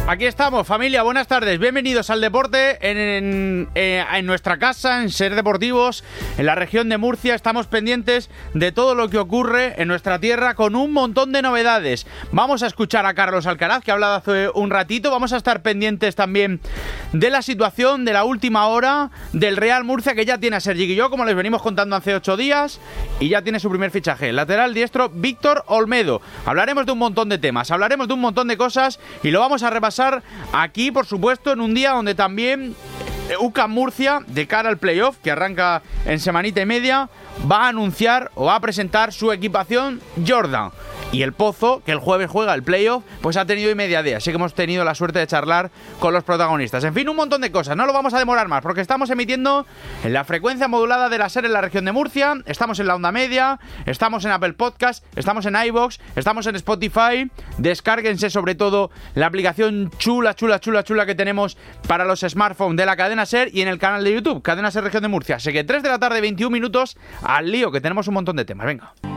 Aquí estamos, familia, buenas tardes, bienvenidos al deporte en nuestra casa, en Ser Deportivos, en la región de Murcia. Estamos pendientes de todo lo que ocurre en nuestra tierra con un montón de novedades. Vamos a escuchar a Carlos Alcaraz, que ha hablado hace un ratito. Vamos a estar pendientes también de la situación de la última hora del Real Murcia, que ya tiene a Sergi Guilló, como les venimos contando hace 8 días, y ya tiene su primer fichaje, el lateral diestro Víctor Olmedo. Hablaremos de un montón de temas, hablaremos de un montón de cosas y lo vamos a repasar aquí, por supuesto, en un día donde también UCAM Murcia, de cara al playoff, que arranca en semanita y media, va a anunciar o va a presentar su equipación Jordan. Y el Pozo, que el jueves juega el playoff, pues ha tenido y media de. Así que hemos tenido la suerte de charlar con los protagonistas. En fin, un montón de cosas. No lo vamos a demorar más, porque estamos emitiendo en la frecuencia modulada de la SER en la región de Murcia. Estamos en la onda media, estamos en Apple Podcast, estamos en iVoox, estamos en Spotify. Descárguense sobre todo la aplicación chula que tenemos para los smartphones de la cadena SER y en el canal de YouTube, Cadena SER Región de Murcia. Así que 3 de la tarde, 21 minutos, al lío, que tenemos un montón de temas. Venga.